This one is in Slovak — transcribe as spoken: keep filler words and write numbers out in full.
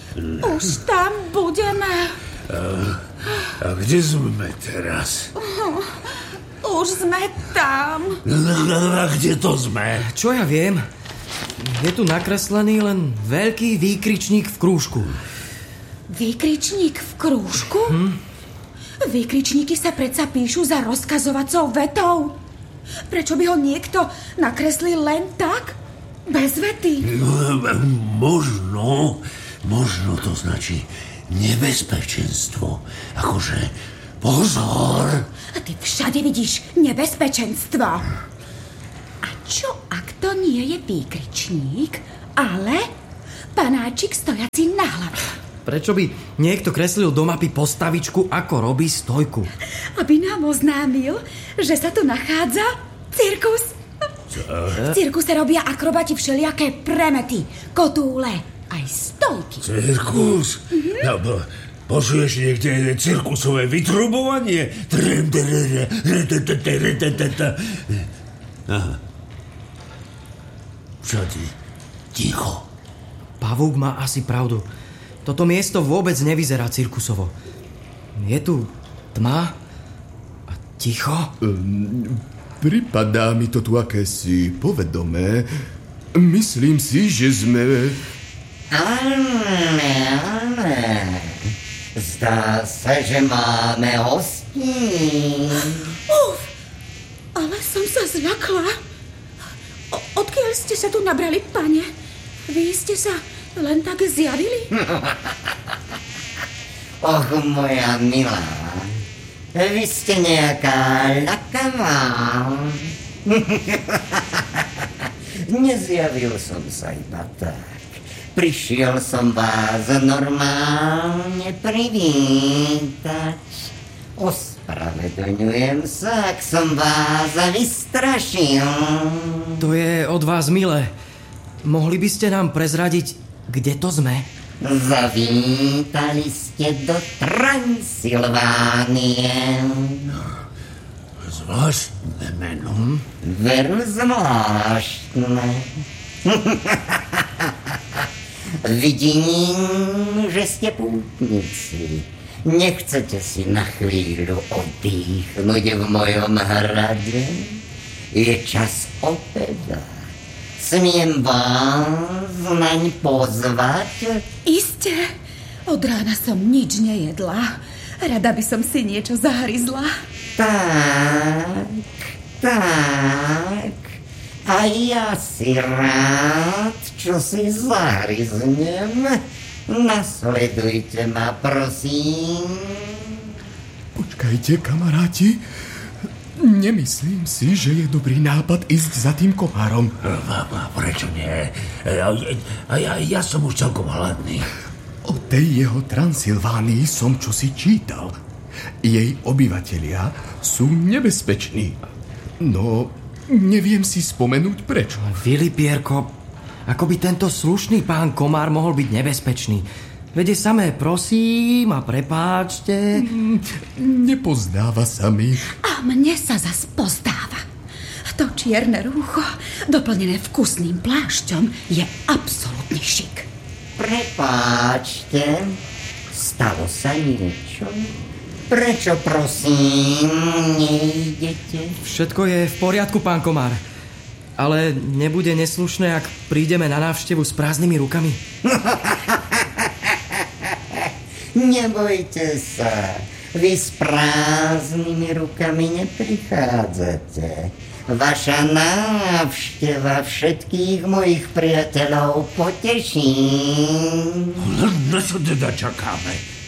Už tam budeme. A, a kde sme teraz? Už sme tam. A kde to sme? Čo ja viem? Je tu nakreslený len veľký výkričník v krúžku. Výkričník v krúžku? Hm? Výkričníky sa predsa píšu za rozkazovacou vetou. Prečo by ho niekto nakreslil len tak? Bez vety? Možno, možno to značí nebezpečenstvo. Akože pozor. A ty všade vidíš nebezpečenstvo. A čo, ak to nie je výkričník, ale panáčik stojaci na hlave? Prečo by niekto kreslil do mapy postavičku, ako robí stojku? Aby nám oznámil, že sa tu nachádza cirkus. V cirkuse robia akrobati všelijaké premety, kotúle, aj stojky. Cirkus? Mm-hmm. No, po, počuješ niekde cirkusové vytrubovanie? Aha. Čo ty? Ticho. Pavúk má asi pravdu. Toto miesto vôbec nevyzerá cirkusovo. Je tu tma a ticho. Um, pripadá mi to tu akési povedomé. Myslím si, že sme... Áne, áne. Zdá sa, že máme hostí. Uf, ale som sa zľakla. O- odkiaľ ste sa tu nabrali, pane? Vy ste sa len tak zjavili? Och, moja milá, vy ste nejaká ľakavá. Nezjavil som sa iba tak. Prišiel som vás normálne privítať. Ospravedlňujem sa, ak som vás vystrašil. To je od vás milé. Mohli by ste nám prezradiť, kde to sme? Zavítali ste do Transylvánie. Zvláštne meno. Veru zvláštne. Vidím, že ste pútnici. Nechcete si na chvíľu oddychnúť v mojom hrade? Je čas obeda. Smiem vás naň pozvať? Isté. Od rána som nič nejedla. Rada by som si niečo zahryzla. Tak, tak. A ja si rád, čo si zahryznem. Nasledujte ma, prosím. Počkajte, kamaráti. Nemyslím si, že je dobrý nápad ísť za tým komárom. A, a prečo nie? A, a ja, ja som už celkom hladný. O tej jeho Transylvánii som čosi čítal. Jej obyvatelia sú nebezpeční. No, neviem si spomenúť prečo. Filipierko, ako by tento slušný pán komár mohol byť nebezpečný. Vede samé prosím a prepáčte. Nepozdáva sa mi. A mne sa zas pozdáva. To čierne rúcho, doplnené vkusným plášťom, je absolútny šik. Prepáčte, stalo sa niečo? Prečo, prosím, nejdete? Všetko je v poriadku, pán komár. Ale nebude neslušné, ak prídeme na návštevu s prázdnymi rukami? Nebojte sa, vy s prázdnymi rukami neprichádzate. Vaša návšteva všetkých mojich priateľov poteší. No, no čo teda čakáme?